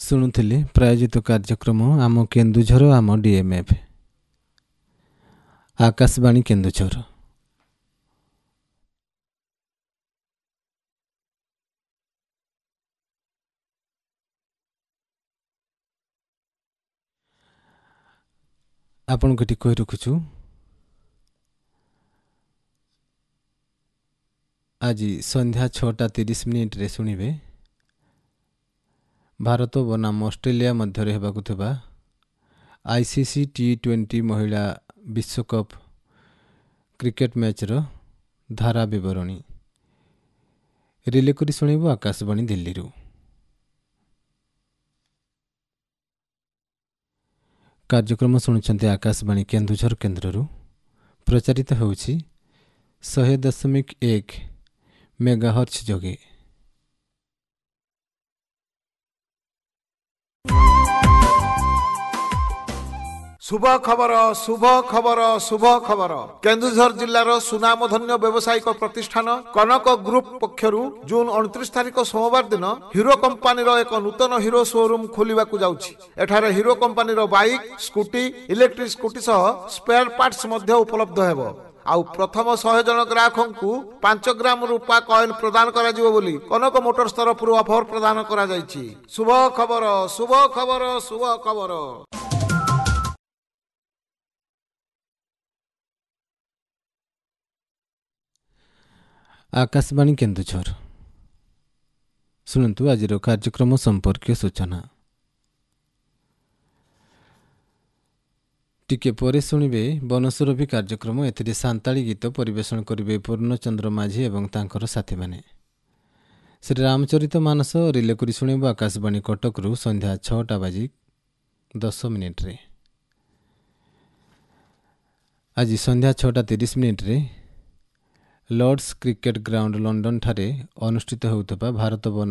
ଶୁଣୁଥିଲେ ପ୍ରାୟୋଜିତ କାର୍ଯ୍ୟକ୍ରମ ଆମ କେନ୍ଦୁଝର ଆମ ଡିଏମ୍ଏଫ୍ ଆକାଶବାଣୀ କେନ୍ଦୁଝର। ଆପଣଙ୍କୁ ଏଠି କହି ରଖୁଛୁ ଆଜି ସନ୍ଧ୍ୟା 6:30 ଶୁଣିବେ ଭାରତ ବନାମ ଅଷ୍ଟ୍ରେଲିଆ ମଧ୍ୟରେ ହେବାକୁ ଥିବା ICC T20 ମହିଳା ବିଶ୍ୱକପ୍ କ୍ରିକେଟ୍ ମ୍ୟାଚ୍ର ଧାରା ବିବରଣୀ ରିଲେ କରି ଶୁଣିବୁ ଆକାଶବାଣୀ ଦିଲ୍ଲୀରୁ। କାର୍ଯ୍ୟକ୍ରମ ଶୁଣୁଛନ୍ତି ଆକାଶବାଣୀ କେନ୍ଦୁଝର କେନ୍ଦ୍ରରୁ। ପ୍ରଚାରିତ ହେଉଛି 100.1 ମେଗାହର୍ଟ୍ଜ ଯୋଗେ। शुभ खबर शुभ खबर शुभ खबर केन्दुझर जिल्लार सुनामधन्य व्यावसायिक प्रतिष्ठान कनक ग्रुप पक्षर जून 29 तारिख सोमवार दिन हीरो कंपानी एक नूतन हीरो शोरूम खोलिबाकु जाउछि। एठारे hero company bike scooty electric scooty सह स्पेयर पार्ट्स मध्य उपलब्ध हेबो। आउ प्रथम 100 जन ग्राहकंकु 5 ग्राम रूपा कॉइन प्रदान करा जिवो बोली कनक मोटर्स तरफ ऑफर प्रदान करा जाइछि। शुभ खबर शुभ खबर शुभ खबर। आकाशवाणी केन्दुझर शुणु आज कार्यक्रम संपर्क सूचना टिके परे शुणिबे बनसुरभि कार्यक्रम एथिरे सांताली गीत परिवेषण करिवे पूर्णचंद्र माझी एवं तांकर साथी माने। श्री रामचरित मानस रिले करी शुणिबो आकाशवाणी कटकरू संध्या 6:10 आज संध्या 6:30 लॉर्ड्स क्रिकेट ग्राउंड लंडन ठारे अनुष्ठित होउतबा भारत